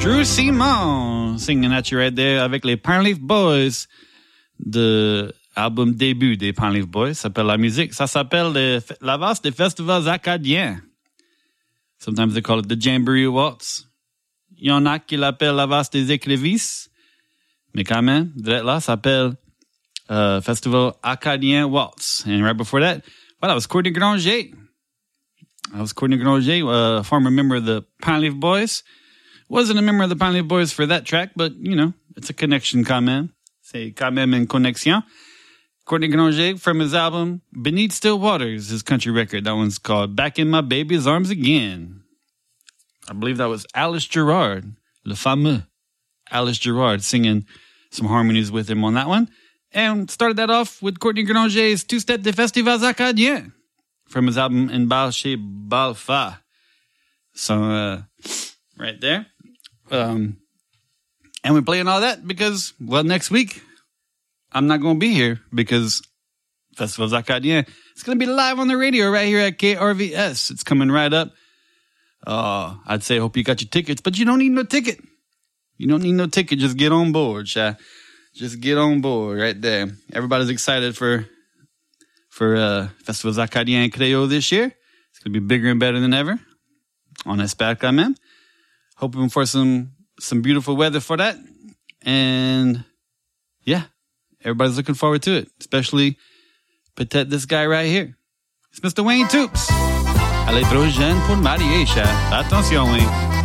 Drew Simon singing at you right there avec les Pineleaf Boys de album début des Pineleaf Boys. Ça s'appelle la musique. Ça s'appelle la valse des festivals acadiens. Sometimes they call it the Jamboree Waltz. Il y en a qui l'appellent la valse des écrevisses. Mais quand même, là, ça s'appelle Festival Acadien Waltz. And right before that, well, that was Courtney Granger. A former member of the Pineleaf Boys. Wasn't a member of the Pineleaf Boys for that track, but, you know, it's a connection quand même. C'est quand même une connexion. Courtney Granger from his album Beneath Still Waters, his country record. That one's called Back in My Baby's Arms Again. I believe that was Alice Gerard, le fameux Alice Gerard, singing some harmonies with him on that one. And started that off with Courtney Granger's Two-Step des Festivals Acadiens from his album In Bal Chez Balfa. So, right there. And we're playing all that because, well, next week, I'm not going to be here because Festivals Acadiens, it's going to be live on the radio right here at KRVS. It's coming right up. I'd say, hope you got your tickets, but you don't need no ticket. You don't need no ticket. Just get on board, Sha. Just get on board right there. Everybody's excited for Festivals Acadiens Creole this year. It's going to be bigger and better than ever. On espère quand même. Hoping for some beautiful weather for that. And yeah, everybody's looking forward to it. Especially peut-être this guy right here. It's Mr. Wayne Toops. Elle est trop jeune pour marier, Sha. Attention, Wayne.